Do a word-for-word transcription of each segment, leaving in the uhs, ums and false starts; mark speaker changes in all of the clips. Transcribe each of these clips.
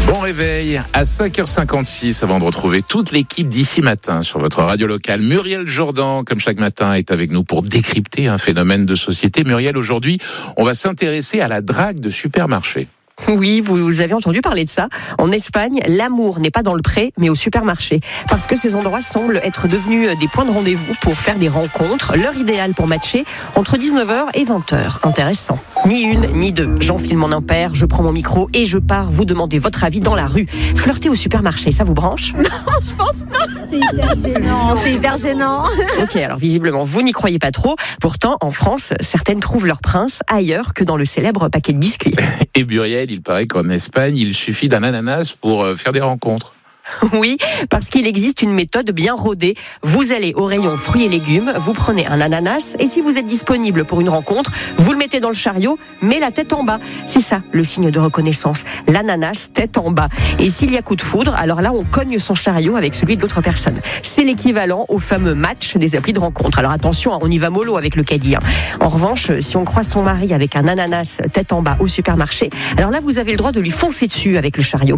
Speaker 1: Bon réveil à cinq heures cinquante-six avant de retrouver toute l'équipe d'ici matin sur votre radio locale. Muriel Jourdan, comme chaque matin, est avec nous pour décrypter un phénomène de société. Muriel, aujourd'hui, on va s'intéresser à la drague de supermarché.
Speaker 2: Oui, vous avez entendu parler de ça. En Espagne, l'amour n'est pas dans le pré, mais au supermarché. Parce que ces endroits semblent être devenus des points de rendez-vous pour faire des rencontres. L'heure idéale pour matcher, entre dix-neuf heures et vingt heures. Intéressant. Ni une, ni deux. J'enfile mon impair, je prends mon micro et je pars vous demander votre avis dans la rue. Flirter au supermarché, ça vous branche ?
Speaker 3: Non, je pense pas. C'est hyper gênant. C'est hyper gênant.
Speaker 2: Ok, alors visiblement, vous n'y croyez pas trop. Pourtant, en France, certaines trouvent leur prince ailleurs que dans le célèbre paquet de biscuits.
Speaker 1: Et Muriel, il paraît qu'en Espagne, il suffit d'un ananas pour faire des rencontres.
Speaker 2: Oui, parce qu'il existe une méthode bien rodée. Vous allez au rayon fruits et légumes, vous prenez un ananas et si vous êtes disponible pour une rencontre, vous le mettez dans le chariot, mais la tête en bas. C'est ça, le signe de reconnaissance. L'ananas, tête en bas. Et s'il y a coup de foudre, alors là, on cogne son chariot avec celui de l'autre personne. C'est l'équivalent au fameux match des applis de rencontre. Alors attention, on y va mollo avec le caddie. En revanche, si on croise son mari avec un ananas tête en bas au supermarché, alors là, vous avez le droit de lui foncer dessus avec le chariot.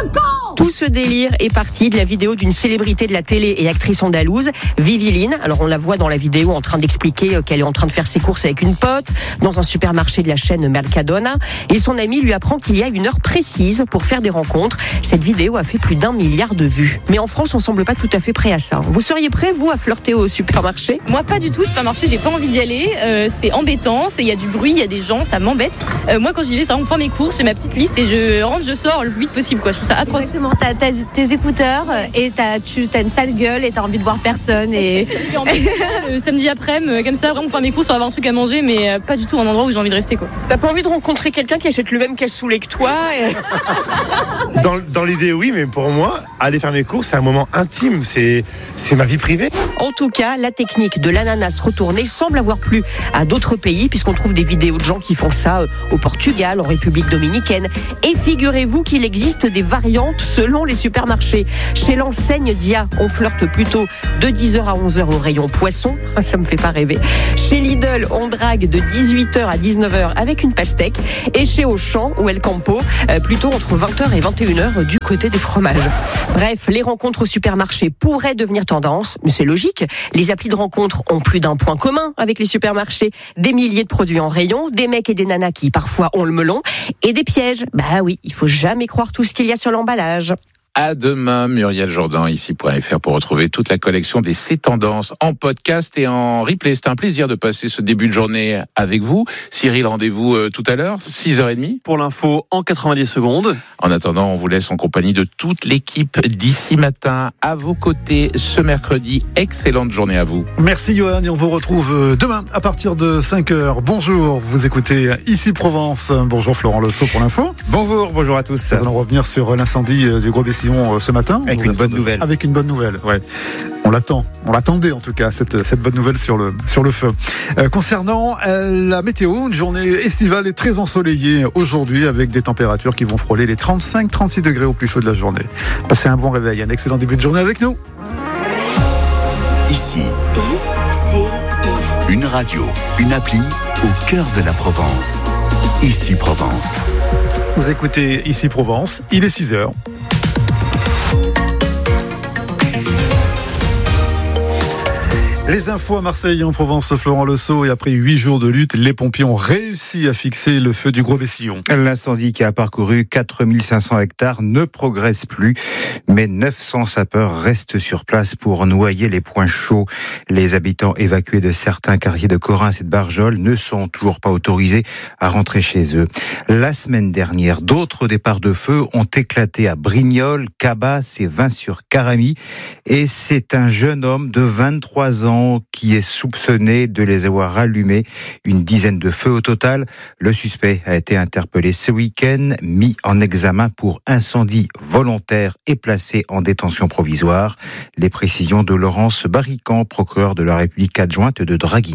Speaker 2: Tout ce délire est parti de la vidéo d'une célébrité de la télé et actrice andalouse, Viviline. Alors on la voit dans la vidéo en train d'expliquer qu'elle est en train de faire ses courses avec une pote dans un supermarché de la chaîne Mercadona et son ami lui apprend qu'il y a une heure précise pour faire des rencontres. Cette vidéo a fait plus d'un milliard de vues. Mais en France, on semble pas tout à fait prêt à ça. Vous seriez prêt, vous, à flirter au supermarché ?
Speaker 3: Moi, pas du tout. Supermarché, j'ai pas envie d'y aller. Euh, c'est embêtant. Il y a du bruit, il y a des gens, ça m'embête. Euh, moi, quand j'y vais, ça on prend mes courses, j'ai ma petite liste et je rentre, je sors le plus vite possible. Quoi. Je trouve ça atroce.
Speaker 4: Exactement. T'as, t'as tes écouteurs et t'as, tu as une sale gueule et t'as envie de voir personne. Et
Speaker 3: je vais en le samedi après-midi, comme ça, vraiment faire mes courses pour avoir un truc à manger, mais pas du tout un endroit où j'ai envie de rester. Quoi.
Speaker 2: T'as pas envie de rencontrer quelqu'un qui achète le même cassoulet que toi et...
Speaker 5: dans, dans l'idée, oui, mais pour moi, aller faire mes courses, c'est un moment intime, c'est, c'est ma vie privée.
Speaker 2: En tout cas, la technique de l'ananas retourné semble avoir plu à d'autres pays, puisqu'on trouve des vidéos de gens qui font ça au Portugal, en République dominicaine. Et figurez-vous qu'il existe des variantes selon les supermarchés. Chez l'enseigne Dia, on flirte plutôt de dix heures à onze heures au rayon poisson. Ça me fait pas rêver. Chez Lidl, on drague de dix-huit heures à dix-neuf heures avec une pastèque. Et chez Auchan ou El Campo, plutôt entre vingt heures et vingt et une heures du côté des fromages. Bref, les rencontres au supermarché pourraient devenir tendance, mais c'est logique. Les applis de rencontres ont plus d'un point commun avec les supermarchés. Des milliers de produits en rayon, des mecs et des nanas qui parfois ont le melon, et des pièges. Bah oui, il faut jamais croire tout ce qu'il y a sur l'emballage.
Speaker 1: À demain, Muriel Jourdan, ici point F R, pour retrouver toute la collection des C'est Tendances en podcast et en replay. C'est un plaisir de passer ce début de journée avec vous. Cyril, rendez-vous euh, tout à l'heure, six heures trente.
Speaker 6: Pour l'info, en quatre-vingt-dix secondes.
Speaker 1: En attendant, on vous laisse en compagnie de toute l'équipe d'ici matin à vos côtés ce mercredi. Excellente journée à vous.
Speaker 7: Merci Johan et on vous retrouve demain à partir de cinq heures. Bonjour, vous écoutez Ici Provence. Bonjour Florent Lesso pour l'info.
Speaker 8: Bonjour, bonjour à tous.
Speaker 7: Nous allons revenir sur l'incendie du Gros-Bessillon ce matin.
Speaker 8: Avec une bonne nouvelle.
Speaker 7: Avec une bonne nouvelle, ouais. On l'attend, on l'attendait en tout cas, cette, cette bonne nouvelle sur le, sur le feu. Euh, concernant euh, la météo, une journée estivale et très ensoleillée aujourd'hui avec des températures qui vont frôler les trente-cinq à trente-six degrés au plus chaud de la journée. Passez un bon réveil, un excellent début de journée avec nous.
Speaker 9: Ici, une radio, une appli au cœur de la Provence. Ici Provence.
Speaker 7: Vous écoutez Ici Provence, il est six heures. Les infos à Marseille, en Provence, Florent Lesso. Et après huit jours de lutte, les pompiers ont réussi à fixer le feu du Gros-Bessillon.
Speaker 8: L'incendie qui a parcouru quatre mille cinq cents hectares ne progresse plus, mais neuf cents sapeurs restent sur place pour noyer les points chauds. Les habitants évacués de certains quartiers de Correns et de Barjol ne sont toujours pas autorisés à rentrer chez eux. La semaine dernière, d'autres départs de feu ont éclaté à Brignoles, Cabas et Vins-sur-Caramie. Et c'est un jeune homme de vingt-trois ans qui est soupçonné de les avoir allumés. Une dizaine de feux au total. Le suspect a été interpellé ce week-end, mis en examen pour incendie volontaire et placé en détention provisoire. Les précisions de Laurence Barrican, procureur de la République adjointe de Draguignan.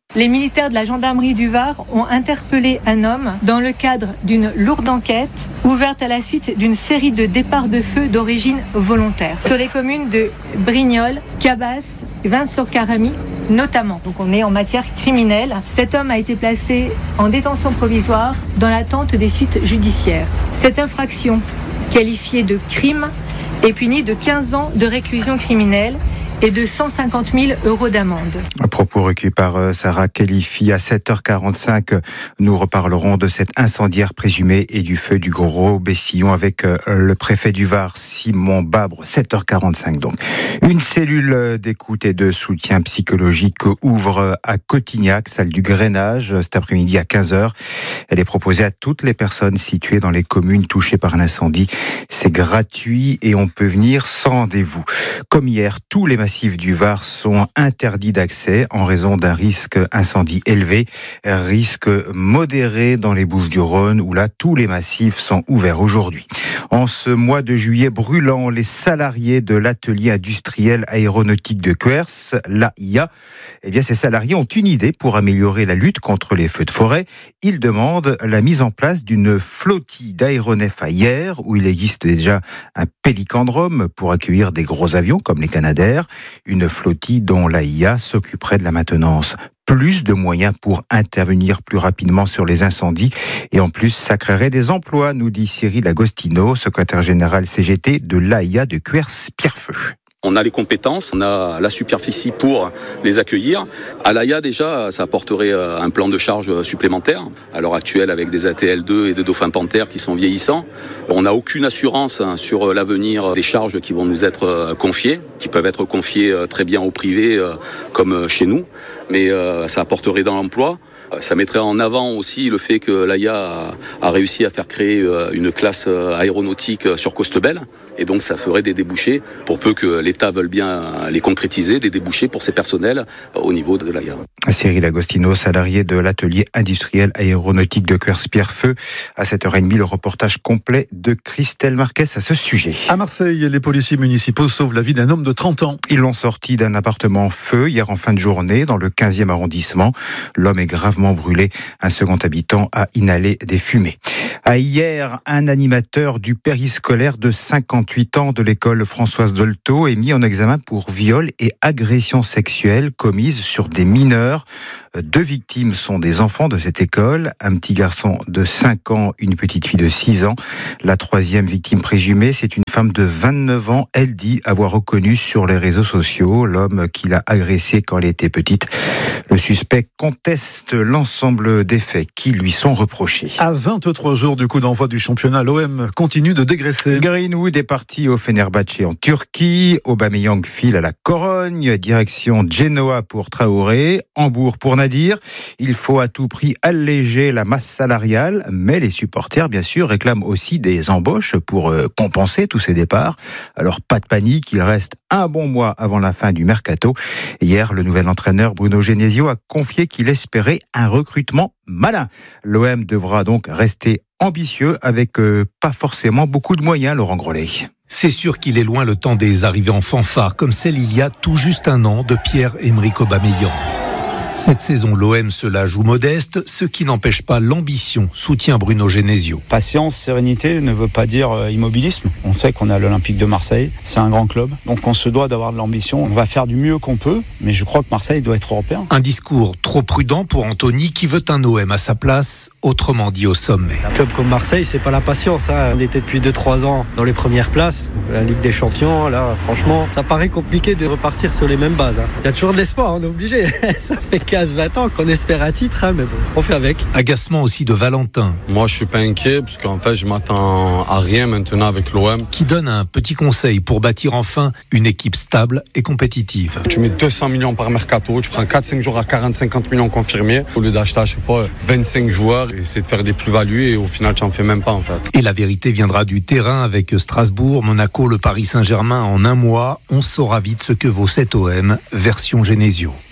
Speaker 10: Les militaires de la gendarmerie du Var ont interpellé un homme dans le cadre d'une lourde enquête ouverte à la suite d'une série de départs de feu d'origine volontaire sur les communes de Brignoles, Cabas, Vins-sur-Caramie notamment. Donc on est en matière criminelle. Cet homme a été placé en détention provisoire dans l'attente des suites judiciaires. Cette infraction, qualifiée de crime, est punie de quinze ans de réclusion criminelle et de cent cinquante mille euros d'amende.
Speaker 8: Un propos recueilli par Sarah Khelifi. À sept heures quarante-cinq, nous reparlerons de cet incendiaire présumé et du feu du Gros Bessillon avec le préfet du Var, Simon Babre. sept heures quarante-cinq donc. Une cellule d'écoute et de soutien psychologique ouvre à Cotignac, salle du Grainage, cet après-midi à quinze heures. Elle est proposée à toutes les personnes situées dans les communes touchées par un incendie. C'est gratuit et on peut venir sans rendez-vous. Comme hier, tous les massifs du Var sont interdits d'accès en raison d'un risque incendie élevé, risque modéré dans les Bouches-du-Rhône où là tous les massifs sont ouverts aujourd'hui. En ce mois de juillet brûlant, les salariés de l'atelier industriel aéronautique de Cuers, l'A I A, eh bien ces salariés ont une idée pour améliorer la lutte contre les feux de forêt. Ils demandent la mise en place d'une flottille d'aéronefs à Hyères où il existe déjà un pélicandrome pour accueillir des gros avions comme les Canadair, une flottille dont l'A I A s'occuperait de la maintenance. Plus de moyens pour intervenir plus rapidement sur les incendies et en plus ça créerait des emplois, nous dit Cyril Agostino, secrétaire général C G T de l'A I A de Cuers-Pierrefeu.
Speaker 11: On a les compétences, on a la superficie pour les accueillir. À l'A I A, déjà, ça apporterait un plan de charge supplémentaire. À l'heure actuelle, avec des A T L deux et des dauphins panthères qui sont vieillissants, on n'a aucune assurance sur l'avenir des charges qui vont nous être confiées, qui peuvent être confiées très bien au privé comme chez nous, mais ça apporterait dans l'emploi. Ça mettrait en avant aussi le fait que l'A I A a réussi à faire créer une classe aéronautique sur Costebelle. Et donc ça ferait des débouchés, pour peu que l'État veuille bien les concrétiser, des débouchés pour ces personnels au niveau de l'A I A.
Speaker 8: Cyril Agostino, salarié de l'atelier industriel aéronautique de Cuers-Pierrefeu. À sept heures trente, le reportage complet de Christelle Marquez à ce sujet.
Speaker 7: À Marseille, les policiers municipaux sauvent la vie d'un homme de trente ans.
Speaker 8: Ils l'ont sorti d'un appartement en feu hier en fin de journée dans le quinzième arrondissement. L'homme est gravement brûlé. Un second habitant a inhalé des fumées. À hier, un animateur du périscolaire de cinquante-huit ans de l'école Françoise Dolto est mis en examen pour viol et agression sexuelle commise sur des mineurs. Deux victimes sont des enfants de cette école, un petit garçon de cinq ans, une petite fille de six ans. La troisième victime présumée, c'est une femme de vingt-neuf ans. Elle dit avoir reconnu sur les réseaux sociaux l'homme qui l'a agressée quand elle était petite. Le suspect conteste l'ensemble des faits qui lui sont reprochés.
Speaker 7: À vingt-trois jours du coup d'envoi du championnat, l'O M continue de dégraisser.
Speaker 8: Greenwood est parti au Fenerbahçe en Turquie. Aubameyang file à la Corogne. Direction Genoa pour Traoré. Hambourg pour Nadir. Il faut à tout prix alléger la masse salariale, mais les supporters, bien sûr, réclament aussi des embauches pour euh, compenser tous ces départs. Alors, pas de panique, il reste un bon mois avant la fin du mercato. Hier, le nouvel entraîneur Bruno Genesio a confié qu'il espérait un recrutement malin. L'O M devra donc rester ambitieux avec euh, pas forcément beaucoup de moyens, Laurent Grollet.
Speaker 12: C'est sûr qu'il est loin le temps des arrivées en fanfare, comme celle il y a tout juste un an de Pierre-Emerick Aubameyang. Cette saison, l'O M se la joue modeste, ce qui n'empêche pas l'ambition, soutient Bruno Genesio.
Speaker 13: Patience, sérénité ne veut pas dire immobilisme. On sait qu'on a l'Olympique de Marseille, c'est un grand club, donc on se doit d'avoir de l'ambition. On va faire du mieux qu'on peut, mais je crois que Marseille doit être européen.
Speaker 12: Un discours trop prudent pour Anthony qui veut un O M à sa place, autrement dit au sommet.
Speaker 14: Un club comme Marseille, c'est pas la patience. Hein. On était depuis deux trois ans dans les premières places, la Ligue des Champions. Là, franchement, ça paraît compliqué de repartir sur les mêmes bases. Hein. Il y a toujours de l'espoir, on est obligé. Ça fait quinze vingt ans qu'on espère un titre, hein, mais bon, on fait avec.
Speaker 12: Agacement aussi de Valentin.
Speaker 15: Moi, je suis pas inquiet, parce qu'en fait, je m'attends à rien maintenant avec l'O M.
Speaker 12: Qui donne un petit conseil pour bâtir enfin une équipe stable et compétitive.
Speaker 15: Tu mets deux cents millions par mercato, tu prends quatre cinq jours à quarante à cinquante millions confirmés, au lieu d'acheter à chaque fois vingt-cinq joueurs, et essayer de faire des plus-values, et au final, tu n'en fais même pas, en fait.
Speaker 12: Et la vérité viendra du terrain avec Strasbourg, Monaco, le Paris Saint-Germain en un mois. On saura vite ce que vaut cet O M, version Genesio.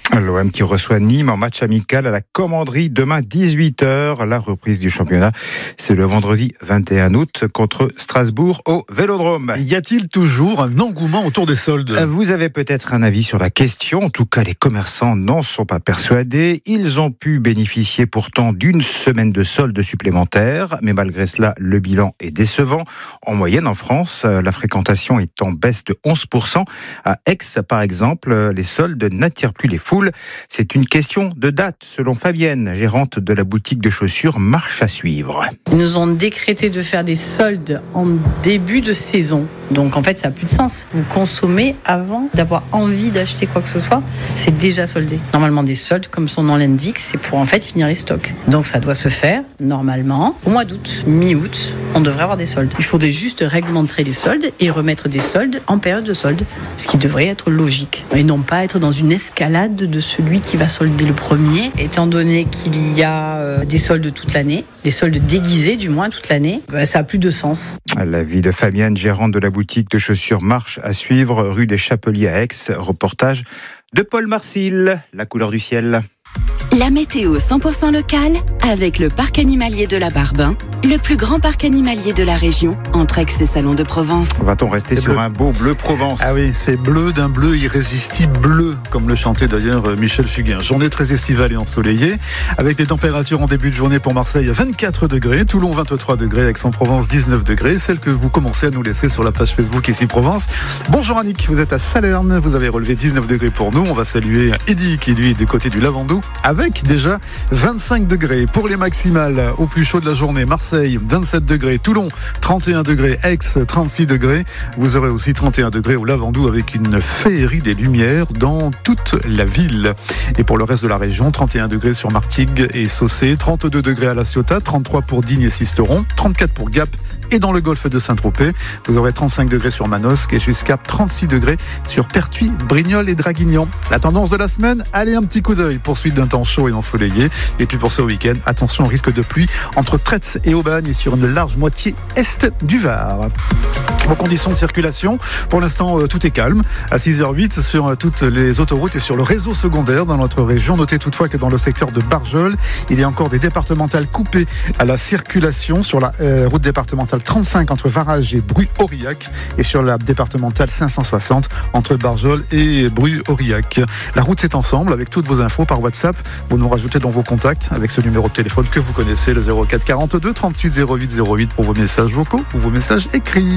Speaker 8: L'O M qui reçoit Nîmes en match amical à la Commanderie demain dix-huit heures. La reprise du championnat, c'est le vendredi vingt et un août contre Strasbourg au Vélodrome.
Speaker 7: Y a-t-il toujours un engouement autour des soldes ?
Speaker 8: Vous avez peut-être un avis sur la question. En tout cas, les commerçants n'en sont pas persuadés. Ils ont pu bénéficier pourtant d'une semaine de soldes supplémentaires. Mais malgré cela, le bilan est décevant. En moyenne, en France, la fréquentation est en baisse de onze pour cent. À Aix, par exemple, les soldes n'attirent plus les foules. C'est une question de date, selon Fabienne, gérante de la boutique de chaussures Marche à suivre.
Speaker 16: Ils nous ont décrété de faire des soldes en début de saison. Donc en fait, ça n'a plus de sens. Vous consommez avant d'avoir envie d'acheter quoi que ce soit, c'est déjà soldé. Normalement, des soldes, comme son nom l'indique, c'est pour en fait finir les stocks. Donc ça doit se faire, normalement, au mois d'août, mi-août, on devrait avoir des soldes. Il faudrait juste réglementer les soldes et remettre des soldes en période de solde, ce qui devrait être logique. Et non pas être dans une escalade de celui qui va solder le premier, étant donné qu'il y a euh, des soldes toute l'année, des soldes déguisés du moins toute l'année, bah, ça n'a plus de sens.
Speaker 8: L'avis de Fabienne, gérante de la boutique de chaussures Marche à suivre, rue des Chapeliers à Aix. Reportage de Paul Marcil, La couleur du ciel.
Speaker 17: La météo cent pour cent locale avec le parc animalier de la Barbin, le plus grand parc animalier de la région, entre Aix et Salon de Provence.
Speaker 8: Va-t-on rester
Speaker 7: c'est
Speaker 8: sur
Speaker 7: bleu.
Speaker 8: un beau bleu Provence ?
Speaker 7: Ah oui, c'est bleu d'un bleu irrésistible, bleu, comme le chantait d'ailleurs Michel Fugain. Journée très estivale et ensoleillée, avec des températures en début de journée pour Marseille à vingt-quatre degrés, Toulon vingt-trois degrés, Aix-en-Provence dix-neuf degrés, celle que vous commencez à nous laisser sur la page Facebook ici Provence. Bonjour Annick, vous êtes à Salerne, vous avez relevé dix-neuf degrés pour nous. On va saluer Eddy qui lui est du côté du Lavandou, avec déjà vingt-cinq degrés pour les maximales au plus chaud de la journée. Marseille vingt-sept degrés, Toulon trente et un degrés, Aix trente-six degrés. Vous aurez aussi trente et un degrés au Lavandou avec une féerie des lumières dans toute la ville. Et pour le reste de la région, trente et un degrés sur Martigues et Saucé, trente-deux degrés à La Ciotat, trente-trois pour Digne et Sisteron, trente-quatre pour Gap et dans le golfe de Saint-Tropez. Vous aurez trente-cinq degrés sur Manosque et jusqu'à trente-six degrés sur Pertuis, Brignoles et Draguignan. La tendance de la semaine, allez un petit coup d'œil pour suite d'un temps chaud et ensoleillé. Et puis pour ce week-end, attention au risque de pluie entre Tretz et Aubagne et sur une large moitié est du Var. Vos conditions de circulation, pour l'instant euh, tout est calme. À six heures huit sur euh, toutes les autoroutes et sur le réseau secondaire dans notre région. Notez toutefois que dans le secteur de Barjol, il y a encore des départementales coupées à la circulation sur la euh, route départementale trente-cinq entre Varage et Bru-Aurillac et sur la départementale cinq cent soixante entre Barjol et Bru-Aurillac. La route c'est ensemble avec toutes vos infos par WhatsApp. Vous nous rajoutez dans vos contacts avec ce numéro de téléphone que vous connaissez, le zéro quatre quarante-deux trente-huit zéro huit zéro huit pour vos messages vocaux ou vos messages écrits.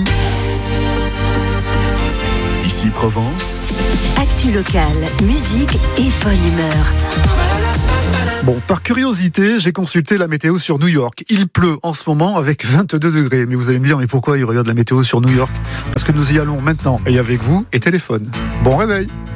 Speaker 9: Ici Provence.
Speaker 17: Actu locale, musique et bonne humeur.
Speaker 7: Bon, par curiosité, j'ai consulté la météo sur New York. Il pleut en ce moment avec vingt-deux degrés. Mais vous allez me dire, mais pourquoi il regarde la météo sur New York ? Parce que nous y allons maintenant et avec vous et téléphone. Bon réveil.